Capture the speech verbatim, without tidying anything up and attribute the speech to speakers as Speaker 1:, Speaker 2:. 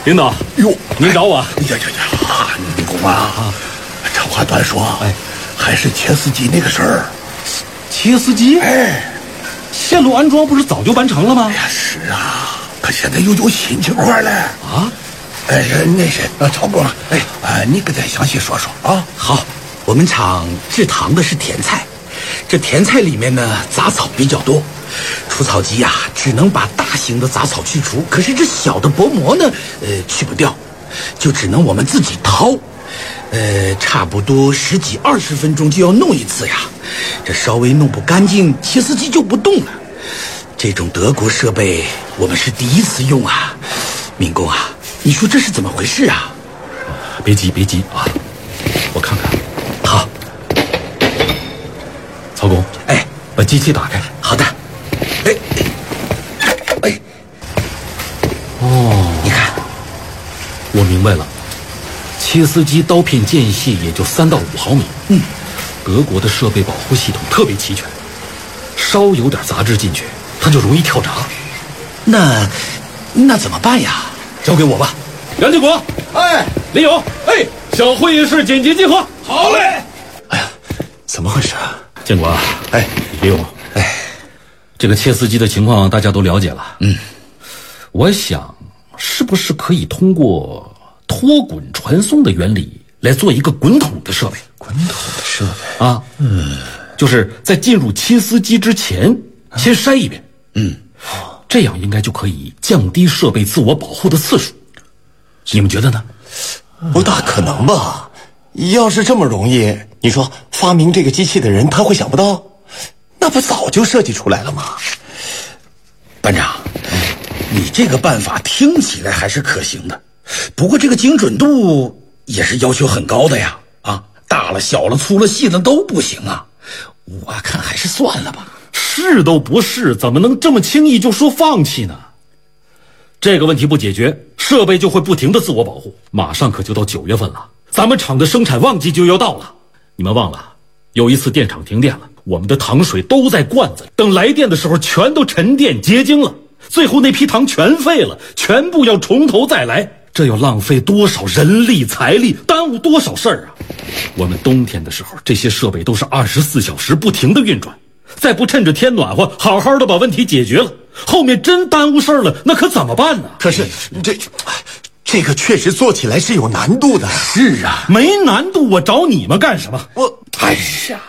Speaker 1: 领导，
Speaker 2: 哟，
Speaker 1: 您找我？
Speaker 2: 呀呀呀！民工啊，这话短说，
Speaker 1: 哎，
Speaker 2: 还是切司机那个事儿。
Speaker 1: 切司机？
Speaker 2: 哎，
Speaker 1: 线路安装不是早就完成了吗？
Speaker 2: 哎呀，是啊，可现在又有新情况了
Speaker 1: 啊！
Speaker 2: 哎，那谁，曹工，哎，啊，你给咱详细说说啊。
Speaker 3: 好，我们厂制糖的是甜菜，这甜菜里面呢杂草比较多，除草机呀、啊、只能把大型的杂草去除，可是这小的薄膜呢，呃，去不掉，就只能我们自己掏，呃，差不多十几二十分钟就要弄一次呀，这稍微弄不干净，切丝机就不动了。这种德国设备我们是第一次用啊，民工啊，你说这是怎么回事啊？
Speaker 1: 别急别急啊，我看看。
Speaker 3: 好，
Speaker 1: 曹工，
Speaker 3: 哎，
Speaker 1: 把机器打开。
Speaker 3: 好的。哎哎，
Speaker 1: 哦，
Speaker 3: 你看，
Speaker 1: 我明白了，切丝机刀片间隙也就三到五毫米。
Speaker 3: 嗯，
Speaker 1: 德国的设备保护系统特别齐全，稍有点杂质进去，它就容易跳闸。
Speaker 3: 那那怎么办呀？
Speaker 1: 交给我吧。杨建国，
Speaker 2: 哎，
Speaker 1: 李勇，哎，小会议室紧急集合。
Speaker 2: 好嘞。哎呀，怎么回事啊？
Speaker 1: 建国，
Speaker 2: 哎，
Speaker 1: 李勇，
Speaker 2: 哎，
Speaker 1: 这个切丝机的情况大家都了解了。
Speaker 3: 嗯，
Speaker 1: 我想是不是可以通过脱滚传送的原理来做一个滚筒的设备？
Speaker 2: 滚筒的设备
Speaker 1: 啊，
Speaker 2: 嗯，
Speaker 1: 就是在进入切丝机之前先筛一遍。
Speaker 3: 嗯，
Speaker 1: 这样应该就可以降低设备自我保护的次数。你们觉得呢？
Speaker 4: 不大可能吧？要是这么容易，你说发明这个机器的人他会想不到？那不早就设计出来了吗？
Speaker 3: 班长，你这个办法听起来还是可行的，不过这个精准度也是要求很高的呀。啊，大了小了粗了细了都不行啊，我看还是算了吧。
Speaker 1: 是都不是，怎么能这么轻易就说放弃呢？这个问题不解决，设备就会不停的自我保护。马上可就到九月份了，咱们厂的生产旺季就要到了。你们忘了，有一次电厂停电了，我们的糖水都在罐子，等来电的时候全都沉淀结晶了，最后那批糖全废了，全部要从头再来，这要浪费多少人力财力，耽误多少事儿啊！我们冬天的时候，这些设备都是二十四小时不停的运转，再不趁着天暖和好好的把问题解决了，后面真耽误事儿了，那可怎么办呢？
Speaker 4: 可是这这个确实做起来是有难度的。
Speaker 3: 是啊，
Speaker 1: 没难度，我找你们干什么？
Speaker 4: 我
Speaker 3: 哎呀。